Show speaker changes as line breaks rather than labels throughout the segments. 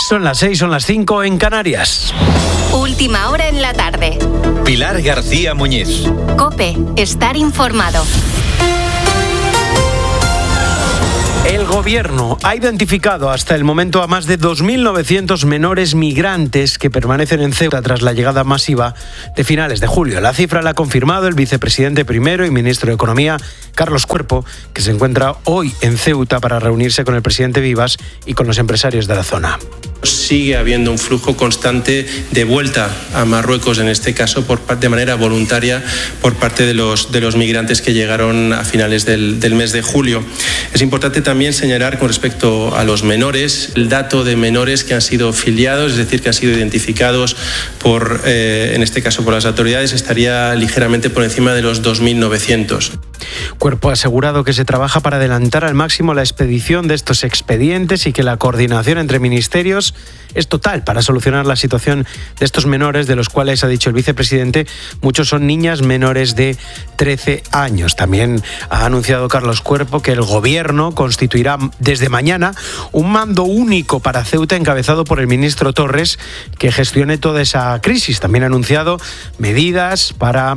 Son las 6, son las 5 en Canarias.
Última hora en la tarde.
Pilar García Muñiz.
COPE, estar informado.
El Gobierno ha identificado hasta el momento a más de 2.900 menores migrantes que permanecen en Ceuta tras la llegada masiva de finales de julio. La cifra la ha confirmado el vicepresidente primero y ministro de Economía, Carlos Cuerpo, que se encuentra hoy en Ceuta para reunirse con el presidente Vivas y con los empresarios de la zona.
Sigue habiendo un flujo constante de vuelta a Marruecos, en este caso de manera voluntaria por parte de los migrantes que llegaron a finales del mes de julio. Es importante también señalar con respecto a los menores, el dato de menores que han sido filiados, es decir, que han sido identificados en este caso por las autoridades, estaría ligeramente por encima de los 2.900.
Cuerpo ha asegurado que se trabaja para adelantar al máximo la expedición de estos expedientes y que la coordinación entre ministerios es total para solucionar la situación de estos menores, de los cuales, ha dicho el vicepresidente, muchos son niñas menores de 13 años. También ha anunciado Carlos Cuerpo que el Gobierno constituirá desde mañana un mando único para Ceuta encabezado por el ministro Torres, que gestione toda esa crisis. También ha anunciado medidas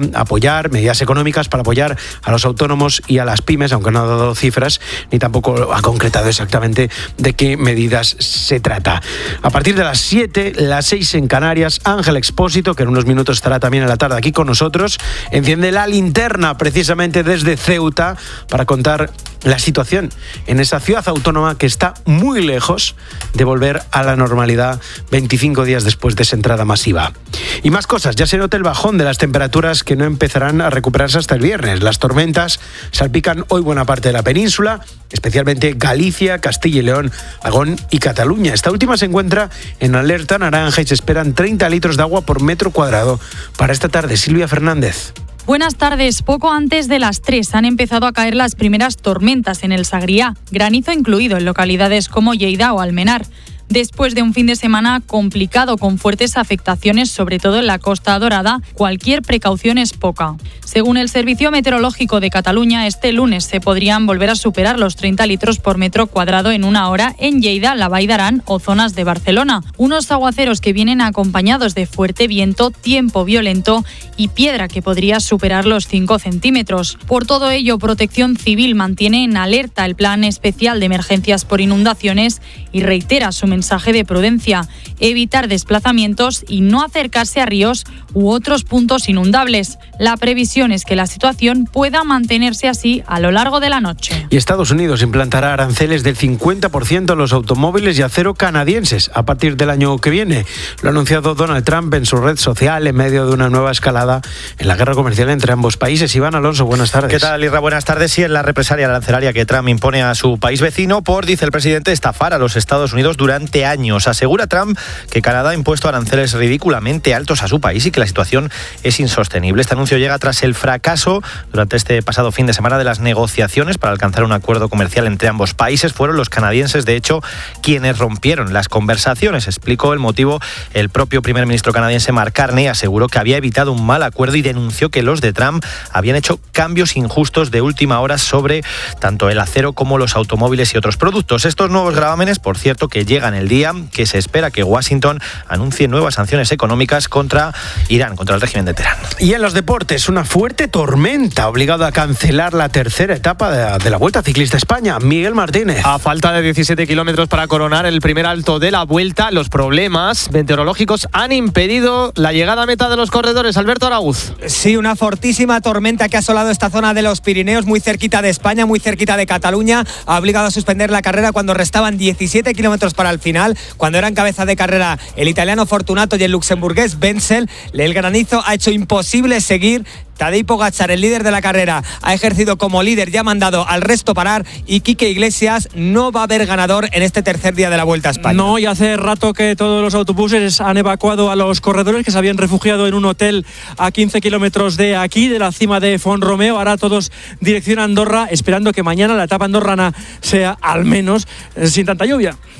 económicas para apoyar a los autónomos y a las pymes, aunque no ha dado cifras ni tampoco ha concretado exactamente de qué medidas se trata. A partir de las 7, las 6 en Canarias, Ángel Expósito, que en unos minutos estará también en la tarde aquí con nosotros, enciende la linterna precisamente desde Ceuta para contar la situación en esa ciudad autónoma que está muy lejos de volver a la normalidad 25 días después de esa entrada masiva. Y más cosas, ya se nota el bajón de las temperaturas que no empezarán a recuperarse hasta el viernes. Las tormentas salpican hoy buena parte de la península, especialmente Galicia, Castilla y León, Aragón y Cataluña. Esta última se encuentra en alerta naranja y se esperan 30 litros de agua por metro cuadrado para esta tarde. Silvia Fernández.
Buenas tardes. Poco antes de las 3 han empezado a caer las primeras tormentas en el Sagrià, granizo incluido en localidades como Lleida o Almenar. Después de un fin de semana complicado con fuertes afectaciones, sobre todo en la Costa Dorada, cualquier precaución es poca. Según el Servicio Meteorológico de Cataluña, este lunes se podrían volver a superar los 30 litros por metro cuadrado en una hora en Lleida, la Vall d'Aran o zonas de Barcelona. Unos aguaceros que vienen acompañados de fuerte viento, tiempo violento y piedra que podría superar los 5 centímetros. Por todo ello, Protección Civil mantiene en alerta el Plan Especial de Emergencias por Inundaciones y reitera su mensaje de prudencia, evitar desplazamientos y no acercarse a ríos u otros puntos inundables. La previsión es que la situación pueda mantenerse así a lo largo de la noche.
Y Estados Unidos implantará aranceles del 50% a los automóviles y acero canadienses a partir del año que viene. Lo ha anunciado Donald Trump en su red social en medio de una nueva escalada en la guerra comercial entre ambos países. Iván Alonso, buenas tardes.
¿Qué tal, Irra? Buenas tardes. Sí, en la represalia arancelaria que Trump impone a su país vecino por, dice el presidente, estafar a los Estados Unidos durante años. Asegura Trump que Canadá ha impuesto aranceles ridículamente altos a su país y que la situación es insostenible. Este anuncio llega tras el fracaso durante este pasado fin de semana de las negociaciones para alcanzar un acuerdo comercial entre ambos países. Fueron los canadienses, de hecho, quienes rompieron las conversaciones. Explicó el motivo el propio primer ministro canadiense Mark Carney. Aseguró que había evitado un mal acuerdo y denunció que los de Trump habían hecho cambios injustos de última hora sobre tanto el acero como los automóviles y otros productos. Estos nuevos gravámenes, por cierto, que llegan el día que se espera que Washington anuncie nuevas sanciones económicas contra Irán, contra el régimen de Teherán.
Y en los deportes, una fuerte tormenta ha obligado a cancelar la tercera etapa de la Vuelta Ciclista España. Miguel Martínez.
A falta de 17 kilómetros para coronar el primer alto de la Vuelta, los problemas meteorológicos han impedido la llegada a meta de los corredores. Alberto Araúz.
Sí, una fortísima tormenta que ha asolado esta zona de los Pirineos, muy cerquita de España, muy cerquita de Cataluña. Ha obligado a suspender la carrera cuando restaban 17 kilómetros para el final, cuando eran cabeza de carrera el italiano Fortunato y el luxemburgués Wenzel. El granizo ha hecho imposible seguir. Tadej Pogačar, el líder de la carrera, ha ejercido como líder y ha mandado al resto parar, y Quique Iglesias no va a haber ganador en este tercer día de la Vuelta a España.
No, y hace rato que todos los autobuses han evacuado a los corredores que se habían refugiado en un hotel a 15 kilómetros de aquí, de la cima de Font-Romeu. Ahora todos dirección a Andorra, esperando que mañana la etapa andorrana sea al menos sin tanta lluvia.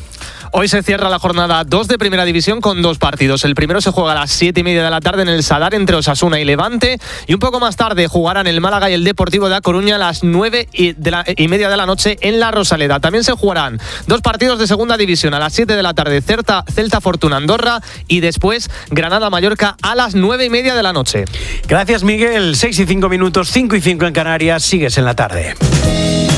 Hoy se cierra la jornada 2 de Primera División con 2 partidos. El primero se juega a las 7:30 de la tarde en el Sadar entre Osasuna y Levante, y un poco más tarde jugarán el Málaga y el Deportivo de A Coruña a las 9:30 de la noche en la Rosaleda. También se jugarán 2 partidos de Segunda División a las 7 de la tarde, Celta Fortuna Andorra, y después Granada Mallorca a las 9:30 de la noche.
Gracias, Miguel. 6:05, 5:05 en Canarias. Sigues en la tarde.